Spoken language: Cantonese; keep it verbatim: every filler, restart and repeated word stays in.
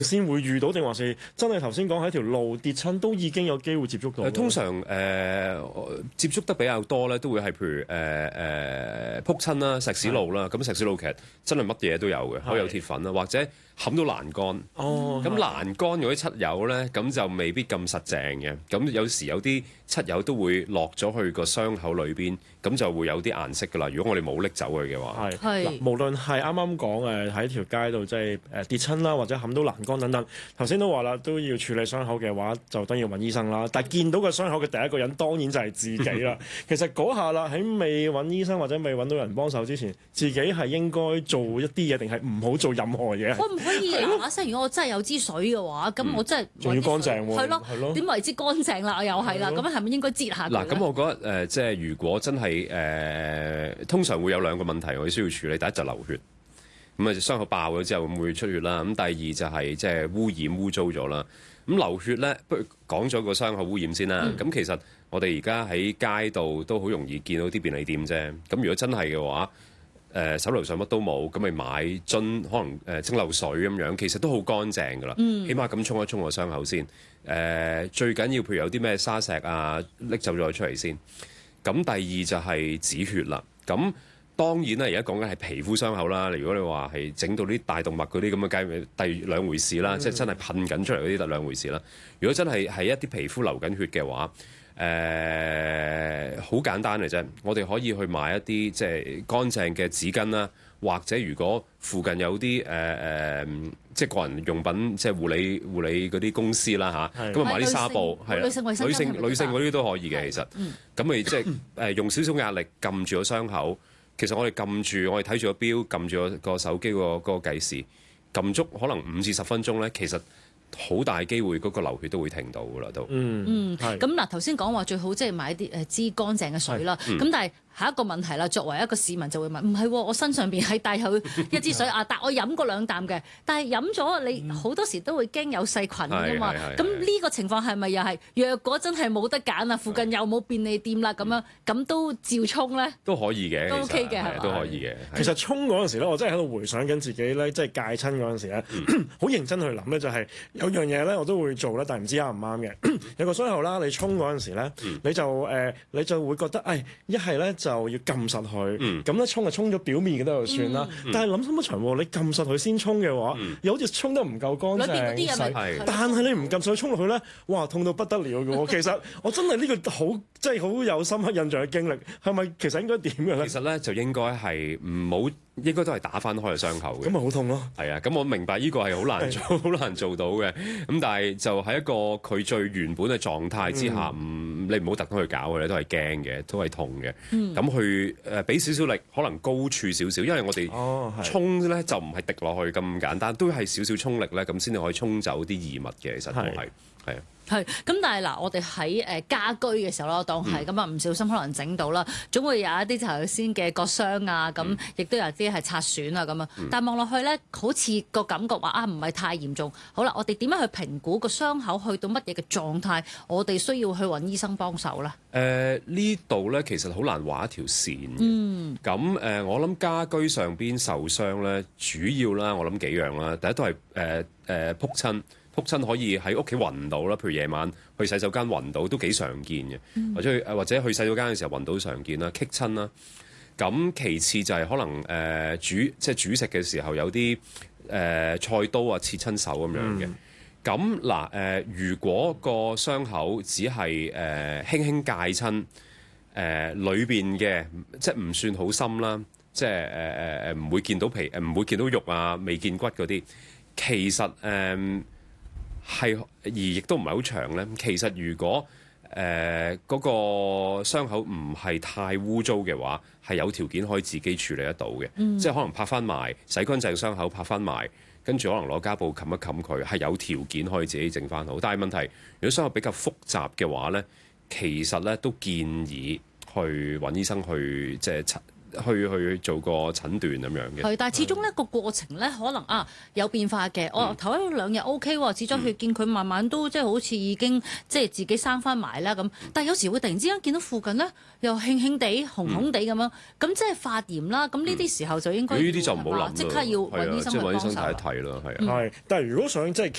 先會遇到，定還是真係頭先講喺條路跌親都已經有機會接觸到？ 通常誒、呃、接觸得比較多咧，都會係譬如誒誒撲親啦、石屎路啦。咁石屎路其實真係乜嘢都有嘅，可以有鐵粉啦，或者冚到欄杆。哦，咁欄杆嗰啲漆油咧，咁就未必咁實淨嘅。咁有時有啲漆油都會落咗去個傷口裏邊，咁就會有啲顏色㗎啦。如果我哋冇拎走佢嘅話， 係係無論係啱啱講誒喺條街度即係誒跌親啦，或者冚到欄杆等等，頭先都話啦，都要處理傷口嘅話，就當然要揾醫生啦。但係見到個傷口嘅第一個人，當然就係自己啦。其實嗰下啦，喺未揾醫生或者未揾到人幫手之前，自己係應該做一啲嘢，定係唔好做任何嘢？ 可唔可以嗱嗱聲？如果我真係有支水嘅話，咁我真係仲要乾淨喎。 係咯，係咯。點為之乾淨啦？又係啦。咁係咪應該擠下佢？ 嗱，咁我覺得誒、呃，即係如果真係誒、呃，通常會有兩個問題我哋需要處理。第一就流血。咁啊，傷口爆咗之後會唔會出血啦？咁第二就係即係污染污糟咗啦。咁流血咧，不如講咗個傷口污染先啦。咁、嗯、其實我哋而家喺街度都好容易見到啲便利店啫。咁如果真係嘅話，誒、呃、手頭上乜都冇，咁咪買樽可能誒蒸餾水咁樣，其實都好乾淨噶啦。嗯、起碼咁沖一沖個傷口先。誒、呃、最緊要譬如有啲咩沙石啊，拎走咗出嚟先。咁第二就係止血啦。咁當然啦，而家講緊係皮膚傷口啦。如果你話係整到啲大動脈嗰啲咁嘅，梗係第兩回事啦。嗯、即係真係噴緊出嚟嗰啲，就兩回事啦。如果真係係一啲皮膚流緊血嘅話，誒、呃、好簡單嘅啫。我哋可以去買一啲即係乾淨嘅紙巾啦，或者如果附近有啲誒誒即係個人用品，即係護理護理嗰啲公司啦嚇，咁啊買啲紗布，係啦，女性女性女性嗰啲都可以嘅，其實。咁咪即係誒用少少壓力撳住個傷口。其實我哋撳住，我哋睇住個錶，撳住個手機個嗰個計時，撳足可能五至十分鐘咧，其實好大機會嗰個流血都會停到噶啦，都。 嗯，咁嗱頭先講話最好即係買啲誒支乾淨嘅水啦。咁、嗯、但係下一個問題啦，作為一個市民就會問：唔係、哦，我身上邊係帶有一支水啊，但我飲過兩啖嘅，但係飲咗你好多時都會驚有細菌噶嘛。咁呢個情況係咪又係？若果真係冇得揀啊，附近又冇便利店啦，咁樣咁都照沖咧？都可以嘅，都 OK 嘅，係都可以嘅。 其實沖嗰陣時咧，我真係喺度回想緊自己咧，即係戒親嗰陣時咧，好認真去諗咧，就係有樣嘢咧，我都會做咧，但係唔知啱唔啱嘅。有個傷口啦，你沖嗰陣時咧，你就誒、呃，你就會覺得，誒一係咧就要撳實佢，咁咧沖就沖咗表面嘅都就算啦。嗯、但係諗深一層，你撳實佢先沖嘅話，嗯、又好似沖得唔夠乾淨。裏邊嗰啲嘢，但係你唔撳實佢沖落去咧，哇，痛到不得了嘅喎。其實我真係呢個好，即係好有深刻印象嘅經歷，係咪其實應該點嘅咧？ 其實咧就應該係唔好。應該都係打翻開個傷口嘅， 咁咪好痛咯。 係啊，咁我明白呢個係好難做，好難做到嘅。咁但係就喺一個佢最原本嘅狀態之下，唔、嗯、你唔好特登去搞嘅，都係驚嘅，都係痛嘅。咁、嗯、去誒俾少少力，可能高處少少，因為我哋沖咧就唔係滴落去咁簡單，都係少少沖力咧，咁先至可以沖走啲異物嘅。其實都係係啊。 係，咁但係嗱，我哋喺誒家居嘅時候啦，當係咁啊，唔小心可能整到啦，總會有一啲頭先嘅割傷啊，咁亦都有啲係擦損啊咁啊。嗯、但係望落去咧，好似個感覺話啊，唔係太嚴重。好啦，我哋點樣去評估個傷口去到乜嘢嘅狀態？我哋需要去揾醫生幫手咧。誒、 呃、呢度咧其實好難畫一條線嘅。嗯。咁誒、呃，我諗家居上邊受傷咧，主要啦，我諗幾樣啦。第一都係誒誒撲親。撲親可以喺屋企暈到啦，譬如夜晚去洗手間暈到都幾常見嘅，嗯、或者去或者去洗手間嘅時候暈到常見啦，棘親啦。咁其次就係可能誒、呃、煮即係煮食嘅時候有啲誒、呃、菜刀啊切親手咁樣嘅。咁嗱誒，如果個傷口只係誒、呃、輕輕界親誒裏邊嘅，即係唔算好深啦，即係誒誒誒唔會見到皮誒唔、呃、會見到肉啊，未見骨嗰啲，其實誒。呃係而亦都唔係好長咧。其實如果誒嗰、呃嗰個傷口唔係太污糟嘅話，係有條件可以自己處理得到嘅。嗯、即係可能拍翻埋洗乾淨傷口，拍翻埋，跟住可能攞膠布冚一冚佢，係有條件可以自己整翻好。但係問題，如果傷口比較複雜嘅話咧，其實咧都建議去揾醫生去即係去去做個診斷咁樣嘅。 係，但係始終呢個過程咧，可能啊有變化嘅。 嗯我頭一兩日 O K 喎，止咗血，見佢慢慢都即係好似已經即係自己生翻埋啦咁。但係有時會突然之間見到附近咧又興興地、紅紅地咁樣，咁即係發炎啦。咁呢啲時候就應該呢啲就唔好諗啦， 即刻要揾醫生去幫手即係揾醫生睇一睇啦，係啊。 係，但係如果想即係